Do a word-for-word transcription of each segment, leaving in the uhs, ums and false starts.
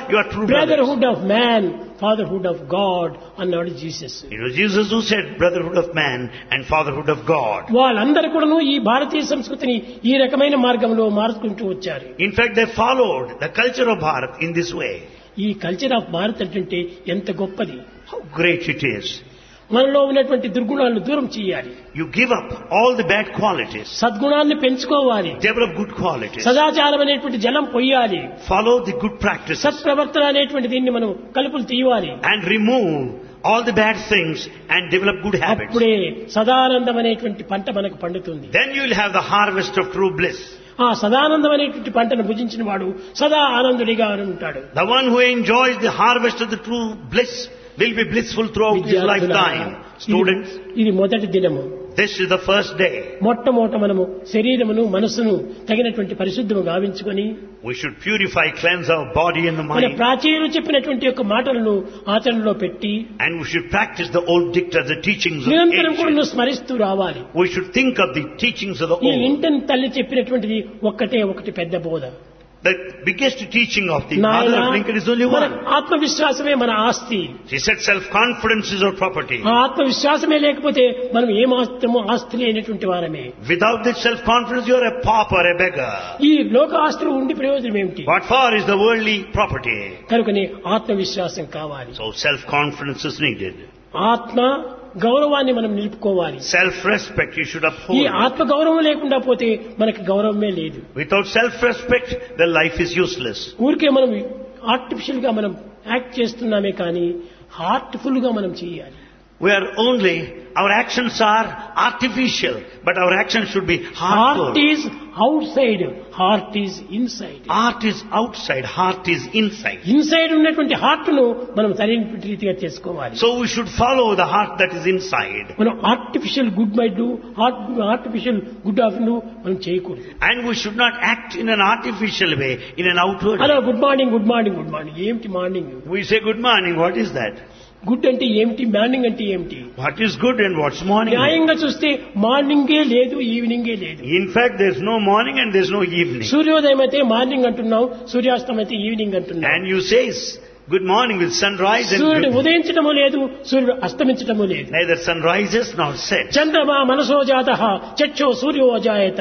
you are true brothers. Brotherhood of man, fatherhood of God అన్నాడు Jesus. It was Jesus who said brotherhood of man and fatherhood of God. వాళ్ళందరూ కూడాను ఈ భారతీయ సంస్కృతిని ఈ రకమైన మార్గంలో మార్చుకుంటూ వచ్చారు. In fact, they followed the culture of Bharat in this way. ఈ కల్చర్ ఆఫ్ భారత్ అంటే ఎంత గొప్పది. How great it is. మనలో ఉన్నటువంటి దుర్గుణాలను దూరం చేయాలి. You give up all the bad qualities. సద్గుణాన్ని పెంచుకోవాలి. Develop good qualities. సదాచారం అనేటువంటి జలం పొయ్యాలి. Follow the good practices. సత్ప్రవర్తన అనేటువంటి దీన్ని మనం కలుపులు తీయాలి. And remove all the bad things and develop good habits. అప్పుడే సదానందం అనేటువంటి పంట మనకు పండుతుంది. Then you will have the harvest of true bliss. ఆ సదానందం అనేటువంటి పంటను భుజించిన వాడు సదా ఆనందుడిగా ఉంటాడు. The one who enjoys the harvest of the true bliss will be blissful throughout his lifetime. Students, ఇది మొదటి దినము. this is the first day. మొట్టమొదట మనము శరీరమును మనసును తగినటువంటి పరిశుద్ధము గావించుకొని We should purify, cleanse our body and the మన mind. ప్రాచీనులు చెప్పినటువంటి యొక్క మాటలను ఆచరణలో పెట్టి And we should practice the old dictas, the teachings of నిరంతరం కూడా ancient. స్మరిస్తూ రావాలి. We should think of the teachings of the ఈ old. ఇంటన్ తల్లి చెప్పినటువంటిది ఒక్కటే ఒకటి పెద్ద బోధ. The biggest teaching of the mother of Lincoln is only మన one. ఆత్మవిశ్వాసమే మన ఆస్తి. She said self-confidence is our property. ఆ ఆత్మవిశ్వాసమే లేకపోతే మనం ఏం ఆస్తమో ఆస్తి లేనటువంటి వారమే. Without this self-confidence, you are a pauper, a beggar. ఈ లోక ఆస్తులు ఉండి ప్రయోజనం ఏమిటి? What for is the worldly property? కనుకనే ఆత్మవిశ్వాసం కావాలి. So self-confidence is needed. ఆత్మ గౌరవాన్ని మనం నిలుపుకోవాలి. Self-respect you should ఈ uphold. ఆత్మ గౌరవం లేకుండా పోతే మనకి గౌరవమే లేదు. Without self-respect, the life is useless. ఊరికే మనం ఆర్టిఫిషియల్ గా మనం యాక్ట్ చేస్తున్నామే కానీ హార్ట్ఫుల్ గా మనం చేయాలి. We are only, our actions are artificial, but our actions should be heart heartful. Is out side, heart is inside. Art is outside, heart is inside. Inside ఉన్నటువంటి heart ను మనం సరైనటువంటి రీతిగా చేసుకోవాలి. So we should follow the heart that is inside. మనం artificial good byte artificial good afternoon మనం చేయకూడదు. And we should not act in an artificial way, in an outward hello way. Good morning good morning good morning ఏమిటి morning? We say good morning, what is that? Good అంటే ఏమిటి, morning అంటే ఏమిటి? What is good and what's morning? న్యాయంగా చూస్తే మార్నింగే లేదు, ఈవినింగే లేదు. In fact, there's no morning and there's no evening. సూర్యోదయం అయితే మార్నింగ్ అంటున్నావు, సూర్యాస్తం అయితే ఈవినింగ్ అంటున్నావు. And you say good morning with sunrise and సూర్యుడు good. ఉదయించడము లేదు, సూర్యుడు అస్తమించడము లేదు. Neither sun rises nor sets. చంద్రమా మనసో జాతః చక్షో సూర్యో అజాయత.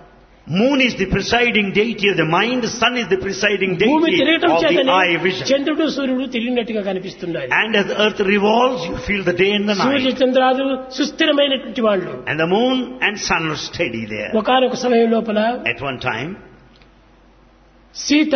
Moon is the presiding deity of the mind, sun is the presiding భూమి deity తిరగటం of the చేతనే eye vision. చంద్రుడు సూర్యుడు తిరిగినట్టుగా కనిపిస్తున్నాయి. And as the earth revolves, you feel the day and the Surya night. చంద్రాలు సుస్థిరమైనటువంటి వాళ్ళు. And the moon and sun are steady there. ఒకనొక సమయం లోపల At one time, Sita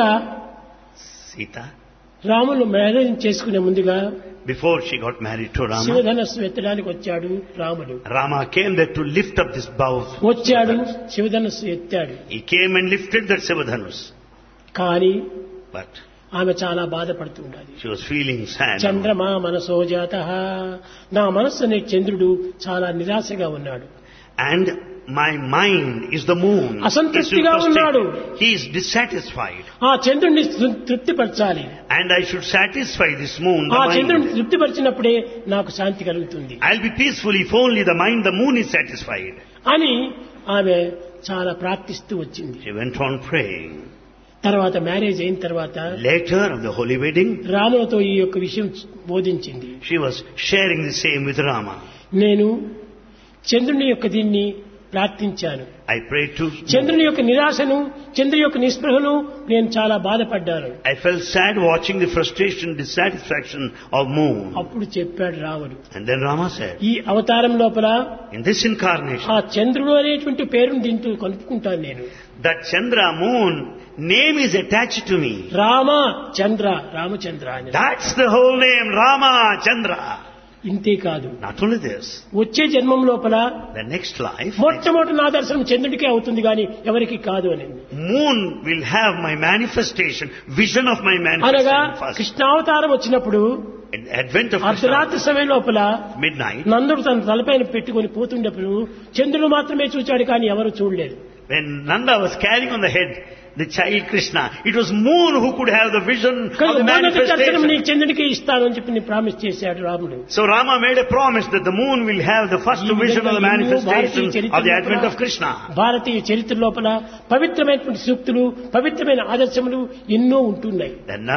Sita, Ramulu marriage చేసుకునే ముందుగా before she got married to Rama, శివధనస్సు ఎత్తడానికి వచ్చాడు రాముడు. Rama came there to lift up this bow. వచ్చాడు, శివధనస్సు ఎత్తాడు. He came and lifted that Sivadhanus. కానీ But ఆమె చాలా బాధపడుతుండాలి. she was feeling sad. చంద్రమా మనసో జాతః, నా మనస్సు అనే చంద్రుడు చాలా నిరాశగా ఉన్నాడు. And my mind is the moon. అసంతృప్తిగా ఉన్నాడు. He is dissatisfied. ఆ చంద్రుడిని తృ- తృప్తిపరచాలి. And I should satisfy this moon, the ఆ చంద్రుడిని mind. తృప్తిపరిచినప్పుడే నాకు శాంతి కలుగుతుంది I'll be peaceful if only the mind, the moon is satisfied. అని ఆమె చాలా ప్రార్థిస్తూ వచ్చింది. She went on praying. తర్వాత మ్యారేజ్ అయిన తర్వాత Later of the holy wedding, రాములతో ఈ యొక్క విషయం బోధించింది. she was sharing the same with Rama. నేను చంద్రుని యొక్క దీన్ని ప్రార్థించాను. I prayed to చంద్రుని యొక్క నిరాశను, చంద్రుని యొక్క నిస్పృహను నేను చాలా బాధపడ్డాను. I felt sad watching the frustration, dissatisfaction of moon. అప్పుడు చెప్పాడు రాముడు, And then Rama said, ఈ అవతారం లోపల in this incarnation, ఆ చంద్రుడు అనేటువంటి పేరును దీంట్లో కలుపుకుంటాను నేను. that Chandra, moon, name is attached to me. Rama చంద్ర, రామచంద్ర అని. That's the whole name, Rama Chandra. ఇంతే కాదు, Not only this, వచ్చే జన్మం లోపల the next life, మొట్టమొదటి నా దర్శనం చంద్రుడికే అవుతుంది కానీ ఎవరికి కాదు అని. moon will have my manifestation, vision of my అనగా manifestation first. కృష్ణావతారం వచ్చినప్పుడు In Advent of Krishna, అర్ధరాత్రి సమయం లోపల midnight, నందుడు తన తలపైన పెట్టుకొని పోతుండప్పుడు చంద్రుడు మాత్రమే చూచాడు కానీ ఎవరు చూడలేదు. when Nanda was carrying on the head the child Krishna, it was moon who could have the vision of కానీ the మొదటి దర్శనం manifestation. నీకు చంద్రుడికి ఇస్తాను అని చెప్పి ప్రామిస్ చేశాడు రాముడు. So Rama made a promise that the moon will have the first ఈ vision of the విధంగా ఎన్నో భారతీయ manifestation చరిత్ర of the లోపల, advent of Krishna. భారతీయ చరిత్ర లోపల పవిత్రమైనటువంటి సూక్తులు, పవిత్రమైన ఆదర్శములు ఎన్నో ఉంటున్నాయి. The number of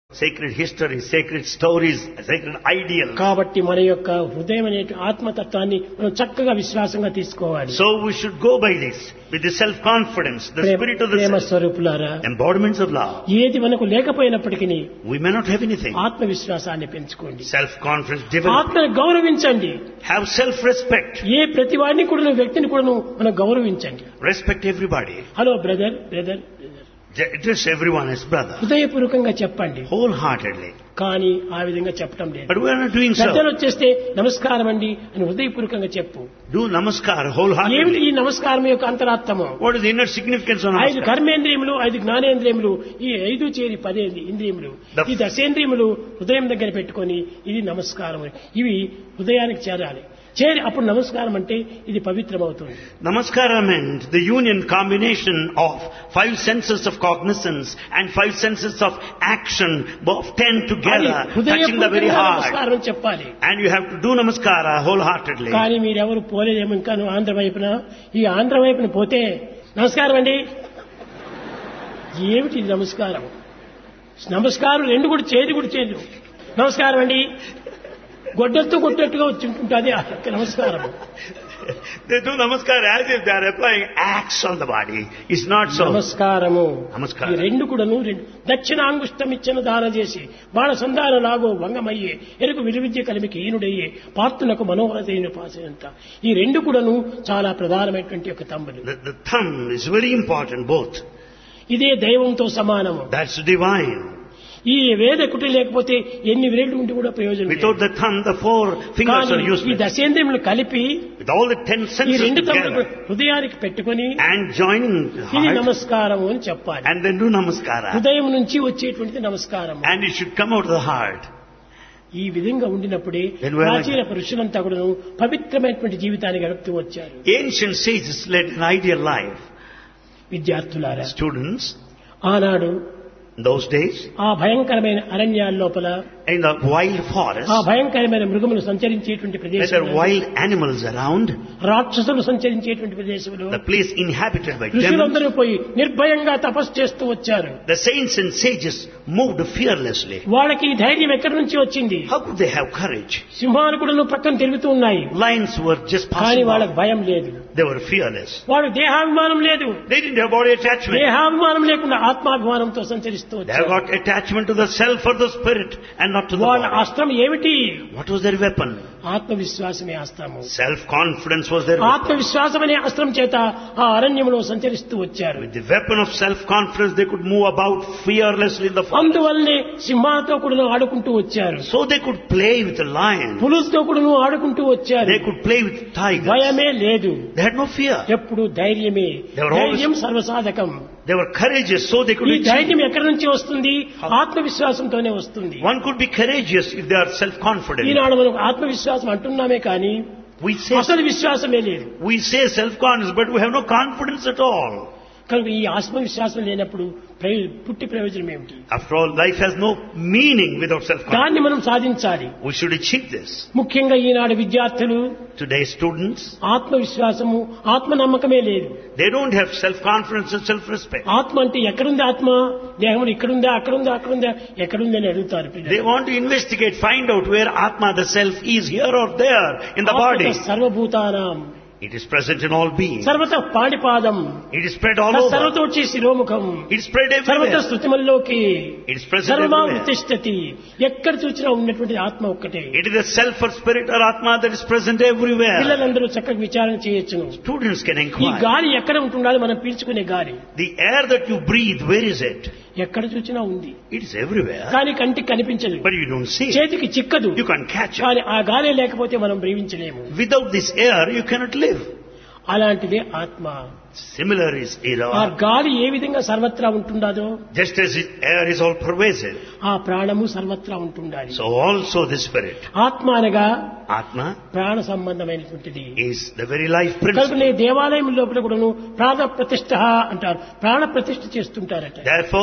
Sacred history, sacred stories, sacred ideals. కాబట్టి మన యొక్క హృదయం అనే ఆత్మతత్వాన్ని మనం చక్కగా విశ్వాసంగా తీసుకోవాలి. So we should go by this with the self-confidence, the spirit of the Prema self, స్వరూపులారా, embodiments of love. ఏది మనకు లేకపోయినప్పటికీ We may not have anything. ఆత్మవిశ్వాసాన్ని పెంచుకోండి. Self-confidence develop. ఆత్మను గౌరవించండి. Have self-respect. ఏ ప్రతి వాడిని కూడా వ్యక్తిని కూడా మనం గౌరవించండి. Respect everybody. Hello brother brother brother Address everyone as brother. హృదయపూర్వకంగా చెప్పండి. Wholeheartedly. కానీ ఆ విధంగా చెప్పడం లేదు. But we are not doing so. పెద్దలు వచ్చేస్తే నమస్కారం అండి అని హృదయపూర్వకంగా చెప్పు. Do namaskar ఏమిటి wholeheartedly. ఈ నమస్కారం యొక్క అంతరార్థము? What is the inner significance of ఐదు namaskar? కర్మేంద్రియములు, ఐదు జ్ఞానేంద్రియములు, ఈ ఐదు చేరి పదే ఇంద్రియములు, The- ఈ దశేంద్రియములు హృదయం దగ్గర పెట్టుకొని ఇది నమస్కారం. ఇవి హృదయానికి చేరాలి. చేరి అప్పుడు నమస్కారం అంటే ఇది పవిత్రమవుతుంది. Namaskara meant the union combination of five senses of cognizance and five senses of action, both ten అది together, touching the very హృదయపూర్వకంగా heart. నమస్కారం చెప్పాలి. And you have to do namaskara wholeheartedly. కానీ మీరెవరు పోలేదేమో ఇంకా ఆంధ్ర వైపున. ఈ ఆంధ్ర వైపున పోతే నమస్కారం అండి, ఏమిటి ఇది నమస్కారం? నమస్కారం రెండు కూడా చేతి కూడా చేయదు. నమస్కారం అండి గొడ్డలతో కొట్టేట్టుగా వచ్చి ఉంటుంది ఆ యొక్క నమస్కారం. They do namaskar as if they are applying axe on the body. It's not so. నమస్కారము నమస్కారం. ఈ రెండు కూడాను రెండు దక్షిణాంగుష్టం ఇచ్చిన దాన చేసి బాణ సంధాన లాగో భంగమయ్యే ఎరుకు విలువిద్య కలిమికి ఈనుడయ్యే పాత్రులకు మనోహరతైన పాసంత. ఈ రెండు కూడాను చాలా ప్రధానమైనటువంటి ఒక తమ్ములు. The, the thumb is very important, both. ఇదే దైవంతో సమానము. That's divine. ఈ వేదకుటి లేకపోతే ఎన్ని విరేళ్ళు ఉంటే కూడా ప్రయోజనం లేదు. Without the thumb, the four fingers కానీ are ఈ useless. దశేంద్రియములు కలిపి With all the ten ఈ senses రెండు తమ్ములు together హృదయానికి పెట్టుకొని and joining the ఇది heart నమస్కారం అని చెప్పాలి. and then do namaskara. హృదయం నుంచి వచ్చేటువంటిది నమస్కారం. And it should come out of the heart. ఈ విధంగా ఉండినప్పుడే Then we are like ప్రాచీన పురుషులంతా కూడా పవిత్రమైనటువంటి జీవితాన్ని గడుపుతూ వచ్చారు. Ancient sages led an ideal life. విద్యార్థులారా, Students, ఆనాడు in those days, ఆ భయంకరమైన అరణ్యాల లోపల in the wild forest, ఆ భయంకరమైన మృగములు సంచరించేటువంటి where there are ప్రదేశంలో, wild animals around, రాక్షసులు సంచరించేటువంటి ప్రదేశంలో the place inhabited by demons, ఋషులందరూ పోయి నిర్భయంగా తపస్సు చేస్తూ వచ్చారు. the saints and sages moved fearlessly. వాళ్ళకి ఈ ధైర్యం ఎక్కడి నుంచి వచ్చింది? How could they have courage? సింహాలు కూడా పక్కన తిరుగుతూ ఉన్నాయి, Lions were just కానీ passing వాళ్ళకి by. భయం లేదు. They were fearless. వాళ్ళు దేహాభిమానం లేదు. They didn't have body attachment. దేహాభిమానం లేకుండా ఆత్మాభిమానంతో సంచరిస్తూ They వచ్చారు. have got attachment to the self or the spirit and not to the వాళ్ళ body. అస్త్రం ఏమిటి? What was their weapon? ఆత్మవిశ్వాసమే అస్త్రము. Self-confidence was their weapon. ఆత్మవిశ్వాసం అనే అస్త్రం చేత ఆ అరణ్యంలో సంచరిస్తూ వచ్చారు. With the weapon of self-confidence, they could move about fearlessly in the forest. అందువల్లనే సింహాలతో కూడా ఆడుకుంటూ వచ్చారు, So they could play with the lion. పులులతో కూడా ఆడుకుంటూ వచ్చారు. They could play with tigers. భయమే లేదు, They had no fear. ఎప్పుడు ధైర్యమే. They were always- ధైర్యం సర్వసాధకం. They were courageous, so they could ఈ achieve. ధైర్యం ఎక్కడి నుంచి వస్తుంది? ఆత్మవిశ్వాసంతోనే వస్తుంది. One could be courageous if they are self-confident. ఈనాడు మనం ఆత్మవిశ్వాసం అంటున్నామే కానీ We say, అసలు విశ్వాసమే లేదు. we say self-confidence, but we have no confidence at all. కనుక ఈ ఆత్మవిశ్వాసం లేనప్పుడు ప్రయో- పుట్టి ప్రయోజనం ఏమిటి? After all, life has no meaning without self-confidence. దాన్ని మనం సాధించాలి. We should achieve this. ముఖ్యంగా ఈనాడు విద్యార్థులు Today's students, ఆత్మవిశ్వాసము ఆత్మ నమ్మకమే లేదు. they don't have self-confidence and self-respect. ఆత్మ అంటే ఎక్కడుంది ఆత్మ? దేహం ఇక్కడుందా అక్కడుందా అక్కడుందా ఎక్కడుంది అని అడుగుతారు పిల్లలు. They want to investigate, find out where Atma, the self, is here or there in the body. ఆత్మ సర్వభూతానాం It is present in all beings. సర్వత పాడిపాదం It is spread all over. సర్వతోచి శిరోముఖం It is spread సర్వత everywhere. స్థుతిమల్లోకి It is present సర్వమా everywhere. ఉత్తిష్టతి. ఎక్కడ చూసినా ఉన్నటువంటి ఆత్మ ఒక్కటే. It is the self or spirit or Atma that is present everywhere. పిల్లలందరూ చక్కగా విచారణ చేయొచ్చును. Students can ఈ inquire. గాలి ఎక్కడ ఉంటుండాలి? మనం పీల్చుకునే గాలి The air that you breathe, where is it? ఎక్కడ చూసినా ఉంది, It is everywhere. కానీ కంటికి కనిపించదు, But you don't see it. చేతికి చిక్కదు. You can't catch it. కానీ ఆ గాలి లేకపోతే మనం జీవించలేము. Without this air, you cannot live. అలాంటిదే ఆత్మ. Similar is ఆ Ira. గాలి ఏ విధంగా సర్వత్రా ఉంటుండదో Just as it- air is all pervasive, ఆ ప్రాణము సర్వత్రా ఉంటుండాలి. so also the spirit. ఆత్మ అనగా Atma ప్రాణ సంబంధమైనటువంటిది. is the very life కనుక principle. నీ దేవాలయం లోపల కూడాను ప్రాణ ప్రతిష్ఠ అంటారు, ప్రాణ ప్రతిష్ఠ చేస్తుంటారట. Therefore,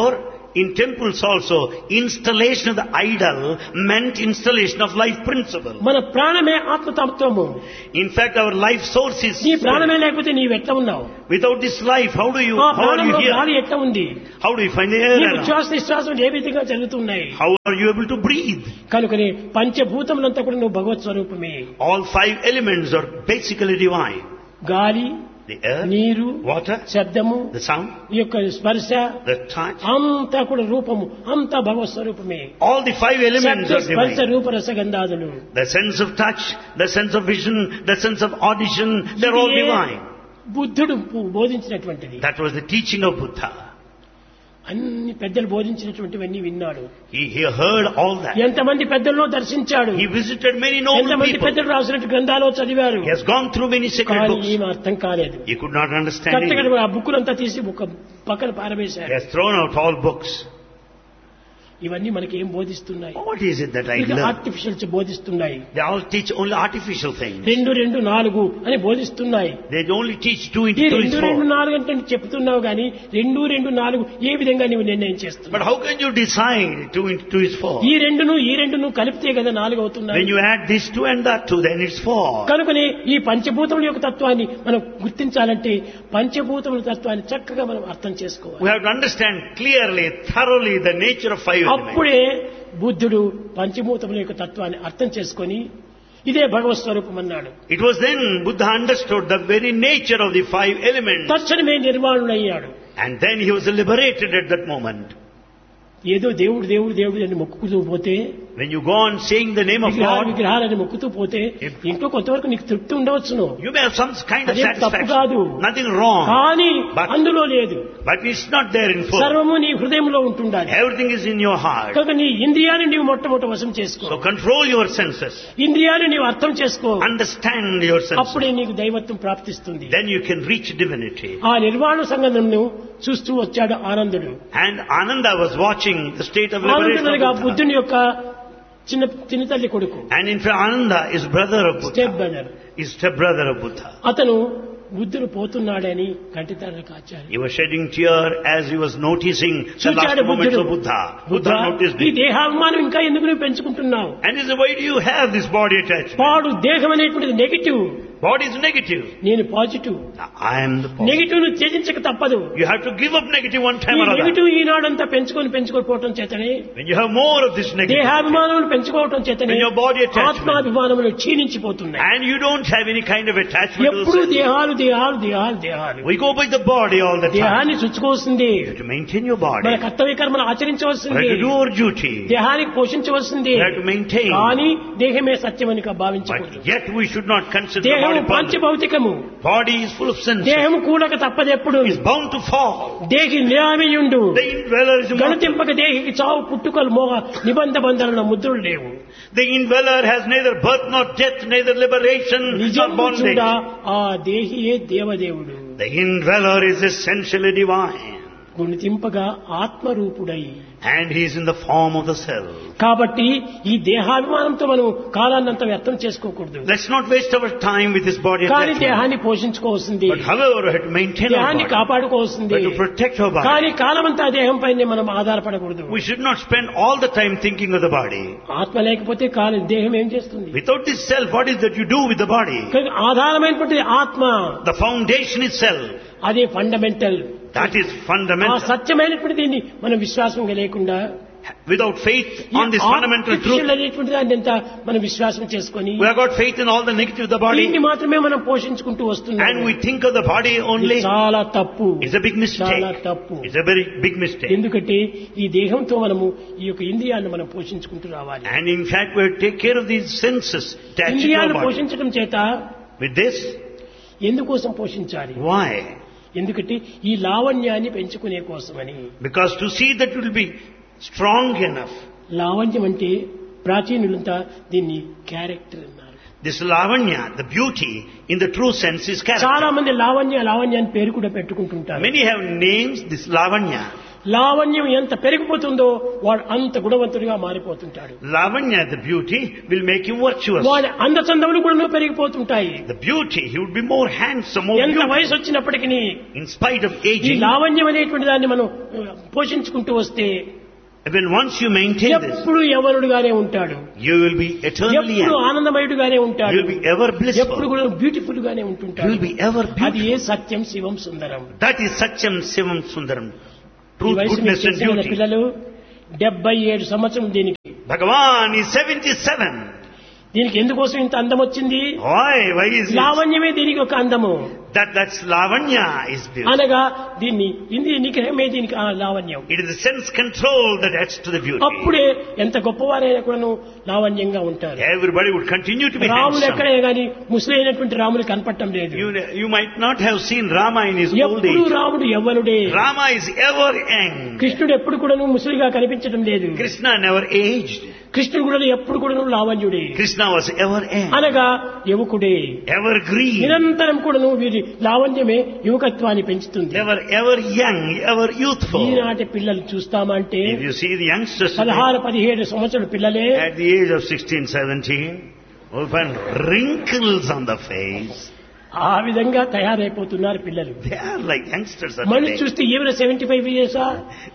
in temples also, installation of the idol meant installation of life principle. మన ప్రాణమే ఆత్మతత్వము. In fact, our life source is నీ ప్రాణమే లేకపోతే నీవు ఎట్లా ఉన్నావు? Without this life, how do you, ఆ how are you ప్రాణంలో here? గాలి ఎట్లా ఉంది? How do you find the air నీకు around? శ్వాస నిశ్వాసం ఏ విధంగా జరుగుతున్నాయి? How are you able to breathe? కనుకనే పంచభూతములంతా కూడా నువ్వు భగవత్ స్వరూపమే. All five elements are basically divine. గాలి, The air, నీరు, water, శబ్దము, the sound, ఈ యొక్క స్పర్శ, the touch. అంతా కూడా రూపము, అంతా భగవత్ స్వరూపమే. All the five elements శబ్ద are స్పర్శ divine. Roopa రసగంధాదులు. The sense of touch, the sense of vision, the sense of audition, they're all ఇదే divine. బుద్ధుడు బోధించినటువంటిది. That was the teaching of Buddha. అన్ని పెద్దలు బోధించినటువంటివన్నీ విన్నాడు. He, he heard all that. ఎంతమంది పెద్దల్లో దర్శించాడు. He visited many noble ఎంతమంది people. పెద్దలు రాసినట్టు గ్రంథాలు చదివారు. He has gone through many sacred కానీ books. ఏమీ అర్థం కాలేదు. He could not understand కరెక్ట్గా it. ఆ బుక్కులంతా తీసి ఒక పక్కన He పారవేశాడు. has thrown out all books. ఇవన్నీ మనకి ఏం బోధిస్తున్నాయి? What is it that I ఇది learn? Artificial బోధిస్తున్నాయి. They all teach only artificial things. రెండు రెండు నాలుగు అని బోధిస్తున్నాయి. They only teach two ఈ into two is రెండు రెండు four. నాలుగు అంటే నువ్వు చెప్తున్నావు కానీ రెండు రెండు నాలుగు ఏ విధంగా నువ్వు నిర్ణయం చేస్తున్నావు? But how can you decide two into two is four? ఈ రెండును ఈ రెండును కలిపితే కదా నాలుగు అవుతున్నాయి. When you add this two and that two, then it's four. కనుకనే ఈ పంచభూతముల యొక్క తత్వాన్ని మనం గుర్తించాలంటే పంచభూతముల తత్వాన్ని చక్కగా మనం అర్థం చేసుకోవాలి. We have to understand clearly, thoroughly the nature of five elements. అప్పుడే బుద్ధుడు పంచభూతముల యొక్క తత్వాన్ని అర్థం చేసుకొని ఇదే భగవత్ స్వరూపం అన్నాడు. It was then Buddha understood the very nature of the five elements. తక్షణమే నిర్వాణుడయ్యాడు. And then he was liberated at that moment. ఏదో దేవుడు దేవుడు దేవుడు అని మొక్కుతూ పోతే, When you go on saying the name of విగ్రహాలు God, విగ్రహాలని మొక్కుతూ పోతే ఇంట్లో కొంతవరకు నీకు తృప్తి ఉండవచ్చును. you may have some kind of అదేం తప్పు కాదు. satisfaction. Nothing wrong. కానీ But- అందులో లేదు. But it's not there in full. సర్వము నీ హృదయంలో ఉంటుండాలి. Everything is in your heart. కనుక నీ ఇంద్రియాన్ని నీవు మొట్టమొదటి వశం చేసుకో. So control your senses. ఇంద్రియాన్ని నీవు అర్థం చేసుకో. Understand your senses. అప్పుడే నీకు దైవత్వం ప్రాప్తిస్తుంది. Then you can reach divinity. ఆ నిర్వాణ సంగమను చూస్తూ వచ్చాడు ఆనందుడు. And Ananda was watching the state of liberation ఆనందుడుగా of Buddha. బుద్ధుని యొక్క చిన్న చిన్న తల్లి కొడుకు, And in fact, Ananda is brother of step Buddha. Brother. Is step brother of Buddha. అతను బుద్ధుడు పోతున్నాడని కంటితారు కాచారు. He was shedding tear as he was noticing the last చూచాడు moments బుద్ధుడు. of Buddha. Buddha, Buddha noticed ఈ it. దేహాభిమానం ఇంకా ఎందుకు నువ్వు పెంచుకుంటున్నావు? And he said, why do you have this body attachment? పాడు దేహం అనేటువంటిది నెగిటివ్, Body is negative. నేను positive. Now, I am the positive. Negative ను త్యజించక తప్పదు. You have to give up negative one ఈ time or other. నెగిటివ్ ఈనాడంతా పెంచుకొని పెంచుకొని పోవటం చేతనే, When you have more of this negative, దేహాభిమానములు పెంచుకోవటం చేతనే When your body attachment- ఆత్మాభిమానములు క్షీణించిపోతున్నాయి. and you don't have any kind of attachment to the ఎప్పుడు self. దేహాలు దేహాలు దేహాలు దేహాలు. We go by the body all the time. దేహాన్ని చుచ్చుకోవాల్సింది, You have to maintain your మన body. కర్తవ్య కర్మలు You ఆచరించవలసింది, have to do your duty. దేహానికి పోషించవలసింది. You have to maintain. కానీ దేహమే సత్యమని But భావించకూడదు. yet we should not consider the దేహము body permanent. పంచభౌతికము. Body is full of senses. దేహము కూడక తప్పదెప్పుడు. Is bound to fall. దేహి నిరామయుండు. The indweller is immortal. గణతింపక దేహికి చావు పుట్టుకలు మోగ నిబంధ బంధనల ముద్రలు లేవు. The indweller has neither birth nor death, neither liberation nor నిజము bondage. చూడ ఆ దేహియే దేవదేవుడు. The indweller is essentially divine. గుణతింపగా ఆత్మరూపుడై. And he is in the form of the self. కాబట్టి ఈ దేహాభిమానంతో మనం కాలాన్నంత వ్యర్థం చేసుకోకూడదు. Let's not waste our time with this body కానీ attachment. దేహాన్ని పోషించుకోవాల్సింది, But however, we have to maintain our దేహాన్ని body. కాపాడుకోవాల్సింది. We have to protect our body. కానీ కాలమంతా దేహం పైనే మనం ఆధారపడకూడదు. We should not spend all the time thinking of the body. ఆత్మ లేకపోతే కాలం దేహం ఏం చేస్తుంది? Without this self, what is that you do with the body? కానీ ఆధారమైనటువంటి ఆత్మ, The foundation is self. అదే ఫండమెంటల్. That is ఆ fundamental. సత్యమైనటువంటి దీన్ని మనం విశ్వాసంగా లేకుండా Without faith on this fundamental truth, artificial అనేటువంటి దాన్ని ఎంత మనం విశ్వాసం చేసుకొని we have got faith in all the negative of the దీన్ని body, మాత్రమే మనం పోషించుకుంటూ and వస్తున్నాం. we think of the body only. చాలా తప్పు, It's a big చాలా mistake. తప్పు. It's a very big mistake. ఎందుకంటే ఈ దేహంతో మనము ఈ యొక్క ఇంద్రియాలను మనం పోషించుకుంటూ రావాలి. And in fact, we have to take care of these senses attached to our ఇంద్రియాలను body. పోషించడం చేత With this, ఎందుకోసం పోషించాలి? why? ఎందుకంటే ఈ లావణ్యాన్ని పెంచుకునే కోసమని. Because to see that it will be strong enough. లావణ్యం అంటే ప్రాచీనులంతా దీన్ని క్యారెక్టర్ అన్నారు. This lavanya, the beauty in the true sense is చాలా character. మంది లావణ్య లావణ్య అని పేరు కూడా పెట్టుకుంటుంటారు. Many have names, this lavanya. లావణ్యం ఎంత పెరిగిపోతుందో వాడు అంత గుణవంతుడిగా మారిపోతుంటాడు. Lavanya, the beauty, will make him virtuous. వాడి అందచందములు కూడా పెరిగిపోతుంటాయి. The beauty, he would be more handsome, more ఎంత beautiful. వయసు వచ్చినప్పటికీ In spite of ఈ aging, లావణ్యం అనేటువంటి దాన్ని మనం పోషించుకుంటూ వస్తే when once you maintain this, ఎప్పుడు యవనుడుగానే ఉంటాడు, you will be eternally ఎప్పుడు young. ఆనందమయుడుగానే ఉంటాడు, You will be ever ఎప్పుడు blissful. కూడా బ్యూటిఫుల్ గానే You ఉంటుంటాడు. will be ever అది ఏ beautiful. Satyam Shivam Sundaram. That is Satyam Sivam Sundaram. ఈ Truth, వయసు goodness మీకు and తెలిసిన beauty. పిల్లలు డెబ్బై ఏడు సంవత్సరం దీనికి Bhagavan is seventy-seven. దీనికి ఎందుకోసం ఇంత అందం వచ్చింది? Why? Why is it? లావణ్యమే దీనికి ఒక అందము. That that's Lavanya is beauty. అనగా దీన్ని ఇంద్రియ నిగ్రహమే దీనికి ఆ లావణ్యం. It is the sense control that adds to the beauty. అప్పుడే ఎంత గొప్పవారైనా కూడాను లావణ్యంగా ఉంటారు. Everybody would continue to be Ramulu handsome. ఎక్కడే గాని ముసలైనటువంటి రాములు కనపడటం లేదు. You, you might not have seen Rama in his old ఎప్పుడు age. రాముడు యవ్వనుడే. Rama is ever young. కృష్ణుడు ఎప్పుడు కూడాను ముసలిగా కనిపించడం లేదు. Krishna never aged. కృష్ణుడు కూడా ఎప్పుడు కూడాను లావణ్యుడే. Krishna was ever young. అనగా యువకుడే. Evergreen. నిరంతరం కూడాను వీరి లావణ్యమే యువకత్వాన్ని పెంచుతుంది. Never ever young, ever youthful. ఈనాటి పిల్లలు చూస్తామంటే If you see the youngsters today, పదహారు పదిహేడు సంవత్సరాల పిల్లలే at the age of sixteen, seventeen, will find wrinkles on the face. ఆ విధంగా తయారైపోతున్నారు పిల్లలు. They are like youngsters of మనిషి today. చూస్తే ఏమైనా సెవెంటీ ఫైవ్ ఇయర్సా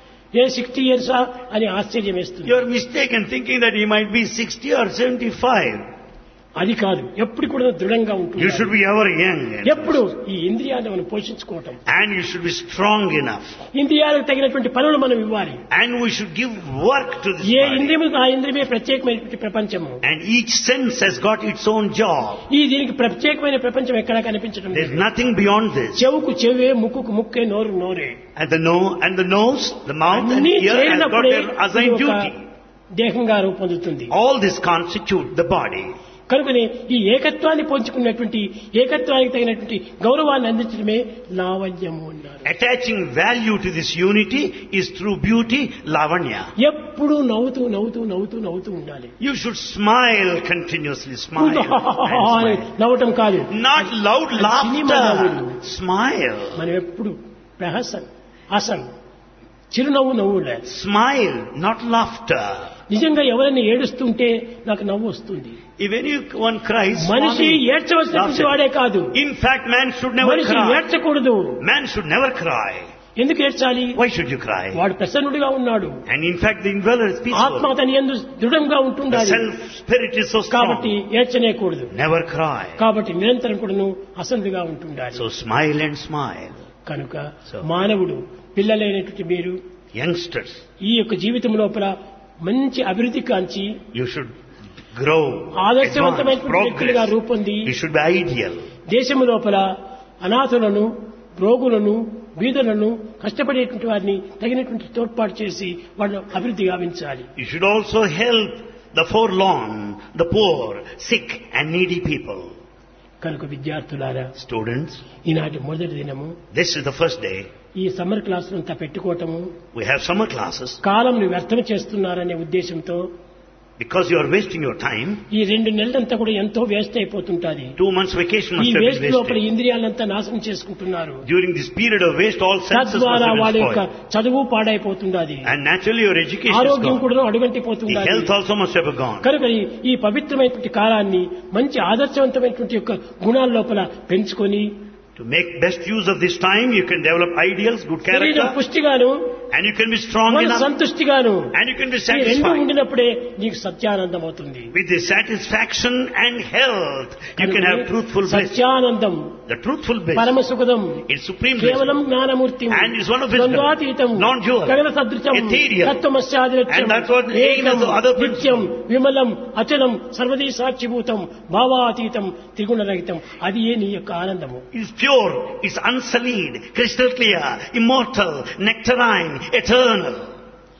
ఏ సిక్స్టీ ఇయర్సా అని ఆశ్చర్యం వేస్తుంది. You are mistaken thinking that he might be sixty or seventy-five. అది కాదు, ఎప్పుడు కూడా దృఢంగా You ఉంటుంది. should be ever young. ఎప్పుడు ఈ ఇంద్రియాలను మనం పోషించుకోవటం, And you should be strong enough. ఇంద్రియాలకు తగినటువంటి పనులు మనం ఇవ్వాలి. And we should give work to this A body. ఇంద్రియములకు ఆ ఇంద్రియమే ప్రత్యేకమైనటువంటి ప్రపంచము. And each sense has got its own job. ఈ దీనికి ప్రత్యేకమైన ప్రపంచం ఎక్కడా కనిపించడం There is లేదు. nothing beyond this. చెవుకు చెవే, ముక్కుకు ముక్కే, నోరు నోరే. And the nose, and the nose, the mouth and అన్నీ ear has got చేరినప్పుడే their ఇది assigned ఒక duty. దేహంగా రూపొందుతుంది. All this constitute the body. కనుకనే ఈ ఏకత్వాన్ని పంచుకున్నటువంటి ఏకత్వానికి తగినటువంటి గౌరవాన్ని అందించడమే లావణ్యము అన్నారు. Attaching value to this unity is through beauty, lavanya. ఎప్పుడు నవ్వుతూ నవ్వుతూ నవ్వుతూ నవ్వుతూ ఉండాలి. You should smile continuously, smile. and smile. నవ్వటం కాదు, Not loud సినిమా laughter. నవ్వులు. Smile. మనం ఎప్పుడు ప్రహసన్ అసన్ చిరునవ్వు నవ్వులే. Smile, not laughter. నిజంగా ఎవరైనా ఏడుస్తుంటే నాకు నవ్వు వస్తుంది. If anyone cries, మనిషి smiling, ఏడ్చవలసినటువంటి laughter. వాడే కాదు, In fact, man should never మనిషి cry. ఏడ్చకూడదు. Man should never cry. ఎందుకు ఏడ్చాలి? Why should you cry? వాడు ప్రసన్నుడిగా ఉన్నాడు. And in fact, the indweller is ఆత్మ peaceful. తన యందు దృఢంగా The ఉంటుండాలి. self spirit is so కాబట్టి strong. ఏడ్చనేకూడదు. Never cry. కాబట్టి నిరంతరం కూడాను అసందుగా ఉంటుండాలి. So smile and smile. కనుక So- మానవుడు పిల్లలైనటువంటి మీరు Youngsters, ఈ యొక్క జీవితం లోపల మంచి అభివృద్ధి కాంచి you should grow, advance, ఆదర్శవంతమైనటువంటి వ్యక్తులుగా progress. రూపొంది You should be ideal. దేశము లోపల అనాథులను, రోగులను, బీదలను, కష్టపడేటువంటి వారిని తగినటువంటి తోడ్పాటు చేసి వాళ్ళను అభివృద్ధి గావించాలి. You should also help the forlorn, the poor, sick and needy people. కనుక విద్యార్థులారా, Students, ఈనాటి మొదటి దినము this is the first day. ఈ summer క్లాసులంతా పెట్టుకోవటము We have summer classes. కాలంను వ్యర్థం చేస్తున్నారనే ఉద్దేశంతో Because you are wasting your time, ఈ రెండు నెలలంతా కూడా ఎంతో వేస్ట్ అయిపోతుంటాది. two months vacation ఈ must have వేస్ట్ been లోపల wasted. ఇంద్రియాలంతా నాశనం చేసుకుంటున్నారు. During this period of waste, all senses must తద్వారా have వాళ్ళ been యొక్క spoiled. చదువు పాడైపోతుండాది. And naturally your education is ఆరోగ్యం gone. కూడా The అడుగంటిపోతుండాలి. health also must have gone. కనుక ఈ- ఈ పవిత్రమైనటువంటి కాలాన్ని మంచి ఆదర్శవంతమైనటువంటి యొక్క గుణాల లోపల పెంచుకొని To make best use of this time, you can develop ideals, good శరీరం character, పుష్టిగాను, and you can be strong మన enough, సంతుష్టిగాను and you can be ఈ రెండు satisfied. ఉండినప్పుడే నీకు సత్యానందం అవుతుంది. With the satisfaction and health, you can have truthful bliss. Satyanandam The truthful bliss పరమ సుఖదం is supreme bliss. కేవలం Gnanamurthy And is one of wisdom, ద్వంద్వాతీతం non-dual, గగన సదృశం ethereal. తత్వమస్యాదిలక్ష్యం And that's what the aim of the other నిత్యం principle. విమలం అచలం సర్వదీ సాక్షిభూతం భావాతీతం త్రిగుణరహితం అది ఏ నీ యొక్క ఆనందము. It's pure, it's unsullied, crystal clear, immortal, nectarine, eternal. ఎప్పుడు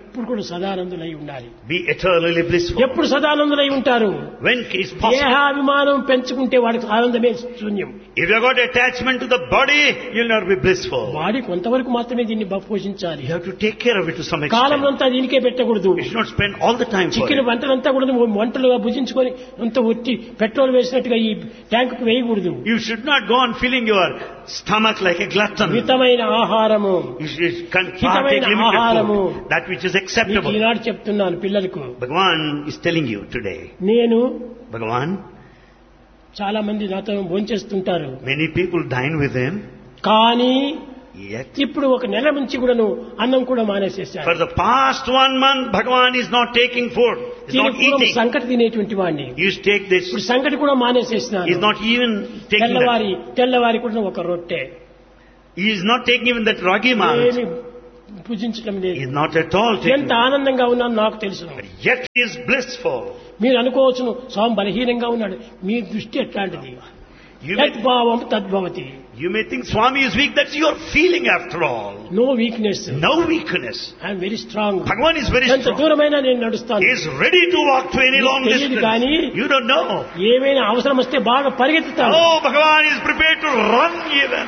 ఎప్పుడు కూడా సదానందులై ఉండాలి. Be eternally blissful. ఎప్పుడు సదానందులై ఉంటారు? When is possible? దేహాభిమానం పెంచుకుంటే వాడికి ఆనందమే శూన్యం. If you have got attachment to the body, you'll not be blissful. వాడి కొంతవరకు మాత్రమే దీన్ని పోషించాలి. You have to take care of it to some extent. కాలం అంతా దీనికే పెట్టకూడదు. You should not spend all the time for చిక్కిన it. వంటలంతా కూడా వంటలుగా భుజించుకొని అంత ఒట్టి పెట్రోల్ వేసినట్టుగా ఈ ట్యాంకుకు వేయకూడదు. You should not go on filling your stomach like a glutton. మితమైన ఆహారము, You should con- హితమైన partake limited ఆహారము. food, that which is మీకు acceptable. ఈనాడు చెప్తున్నాను పిల్లలకు. Bhagavan is telling you today. నేను Bhagavan, చాలా మంది నాతో భోంచేస్తుంటారు. many people dine with him, కానీ yet ఇప్పుడు ఒక నెల నుంచి కూడాను అన్నం కూడా మానేసేసాను. for the past one month, Bhagavan is not taking food, is not eating. సంకటి తినేటువంటి వాడిని He used to take this, ఇప్పుడు సంకటి కూడా మానేసేసినాను. he is not even taking that. తెల్లవారి తెల్లవారి కూడా ఒక రొట్టె, He is not taking even that ragi malt. ఏమి పూజించడం He లేదు. is not at all taking ఎంత ఆనందంగా ఉన్నాను నాకు తెలుసు. but yet he is blissful. మీరు అనుకోవచ్చును స్వామి బలహీనంగా ఉన్నాడు. మీ దృష్టి ఎట్లాంటిది? You may, తద్భావం తద్భవతి. you may think Swami is weak, that's your feeling after all. No weakness, No weakness. I'm very strong. Bhagavan is very ఎంత strong. దూరమైనా నేను నడుస్తాను. He is ready to walk to any long తెలియదు distance. కానీ You don't know. ఏమైనా అవసరం వస్తే బాగా పరిగెత్తుతాను. Oh, Bhagavan is prepared to run even.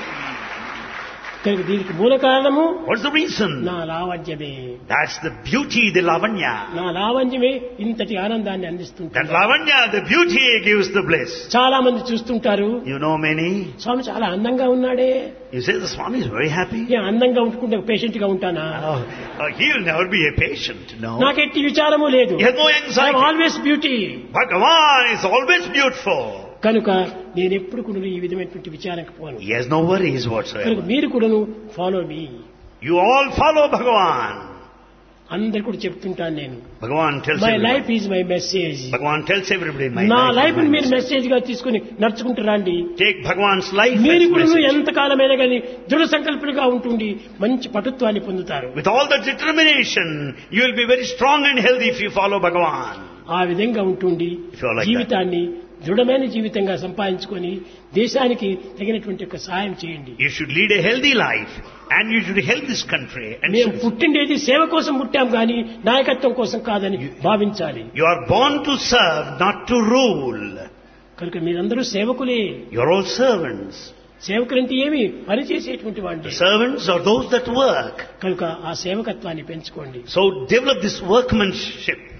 కనుక దీనికి మూల కారణము What's the reason? నా లావణ్యమే. That's the beauty, the lavanya. నా లావణ్యమే ఇంతటి ఆనందాన్ని అందిస్తుంటాను. That lavanya, the beauty gives the bliss. చాలా మంది చూస్తుంటారు, You know many? స్వామి చాలా అందంగా ఉన్నాడే. You say the Swami is very happy. నేను అందంగా ఉంటుకుంటే పేషెంట్ గా ఉంటానా? Oh, uh, he will never be a patient, no. నాకు ఎట్టి విచారము లేదు. He has no anxiety. Always beauty. Bhagavan is always beautiful. కనుక నేను ఎప్పుడు కూడా ఈ విధమైనటువంటి విచారంకి పోను. He has no worries కనుక whatsoever. మీరు కూడాను follow me. You all follow Bhagavan. అందరు కూడా చెప్తుంటాను నేను, Bhagavan tells my everybody. Life is my message. Bhagavan tells everybody, my నా life లైఫ్ is my మీరు message. మెసేజ్ గా తీసుకుని నడుచుకుంటూ రండి. Take Bhagavan's life మీరు as కూడా message. ఎంత కాలమైనా కానీ దృఢ సంకల్పులుగా ఉంటుండి మంచి పటుత్వాన్ని పొందుతారు. With all the determination, you will be very strong and healthy if you follow Bhagavan. ఆ విధంగా ఉంటుండి If you are like జీవితాన్ని దృఢమైన జీవితంగా సంపాదించుకొని దేశానికి తగినటువంటి ఒక సహాయం చేయండి. You should lead a healthy life and you should help this country. And మేము should- పుట్టిండేది సేవ కోసం పుట్టాం కానీ నాయకత్వం కోసం కాదని భావించాలి. you are born to serve, not to rule. కనుక మీరందరూ సేవకులే. You are all servants. సేవకులంటే ఏమి పని చేసేటువంటి వాడి. Servants are those that work. కనుక ఆ సేవకత్వాన్ని పెంచుకోండి. So develop this workmanship.